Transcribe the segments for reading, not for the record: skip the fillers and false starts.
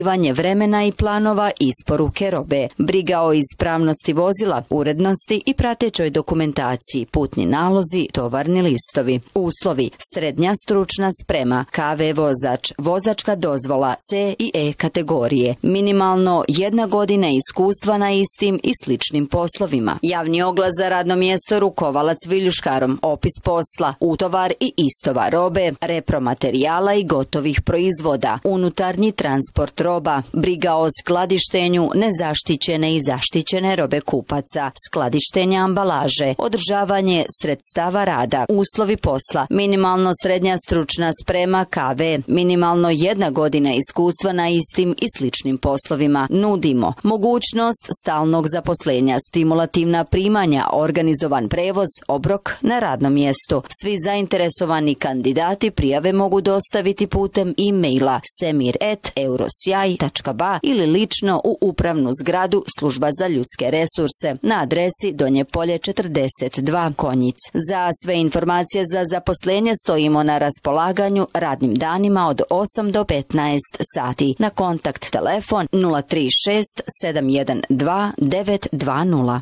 vremena i planova isporuke robe, briga o ispravnosti vozila, urednosti i pratećoj dokumentaciji, putni nalozi, tovarni listovi. Uslovi: srednja stručna sprema, KV vozač, vozačka dozvola C i E kategorije, minimalno 1 godina iskustva na istim i sličnim poslovima. Javni oglas za radno mjesto rukovalac viljuškarom, opis posla, utovar i istovar robe, repromaterijala i gotovih proizvoda, unutarnji transport roba, briga o skladištenju nezaštićene i zaštićene robe kupaca, skladištenje ambalaže, održavanje sredstava rada, uslovi posla, minimalno srednja stručna sprema KV, minimalno 1 godina iskustva na istim i sličnim poslovima. Nudimo mogućnost stalnog zaposlenja, stimulativna primanja, organizovan prevoz, obrok na radnom mjestu. Svi zainteresovani kandidati prijave mogu dostaviti putem e-maila semir@eurosjaj.ba ili lično u upravnu zgradu Služba za ljudske resurse na adresi Donje Polje 42 Konjic. Za sve informacije za zaposlenje stojimo na raspolaganju radnim danima od 8 do 15 sati na kontakt telefon 036 712 920.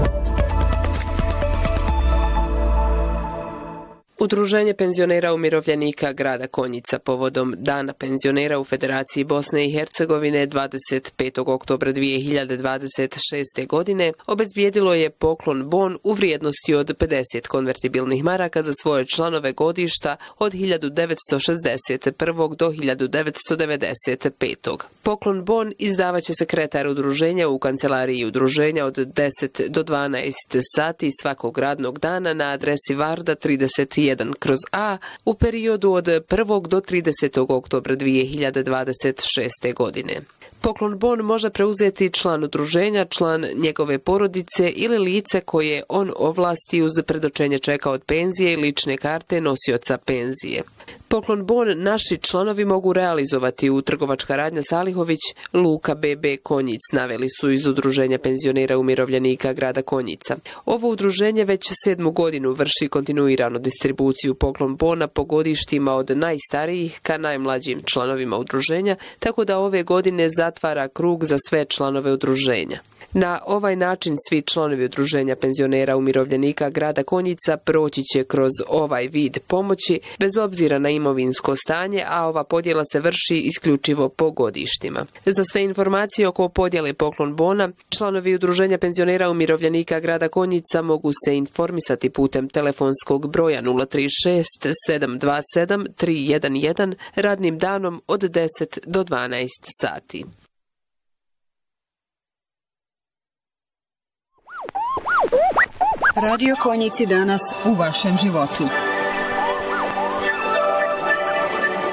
Udruženje penzionera umirovljenika grada Konjica povodom Dana penzionera u Federaciji Bosne i Hercegovine 25. oktobra 2026. godine obezbijedilo je poklon bon u vrijednosti od 50 konvertibilnih maraka za svoje članove godišta od 1961. do 1995. Poklon bon izdavaće sekretar udruženja u kancelariji udruženja od 10 do 12 sati svakog radnog dana na adresi Varda 31/A u periodu od 1. do 30. oktobra 2026. godine. Poklon bon može preuzeti član udruženja, član njegove porodice ili lice koje on ovlasti uz predočenje čeka od penzije i lične karte nosioca penzije. Poklon bon naši članovi mogu realizovati u trgovačka radnja Salihović, Luka BB Konjic, naveli su iz Udruženja penzionera umirovljenika grada Konjica. Ovo udruženje već 7. godinu vrši kontinuiranu distribuciju poklon bona po godištima od najstarijih ka najmlađim članovima udruženja, tako da ove godine zatvara krug za sve članove udruženja. Na ovaj način svi članovi Udruženja penzionera umirovljenika grada Konjica proći će kroz ovaj vid pomoći bez obzira na imovinsko stanje, a ova podjela se vrši isključivo po godištima. Za sve informacije oko podjele poklon bona, članovi Udruženja penzionera umirovljenika grada Konjica mogu se informisati putem telefonskog broja 036 727 311 radnim danom od 10 do 12 sati. Radio Konjici danas u vašem životu.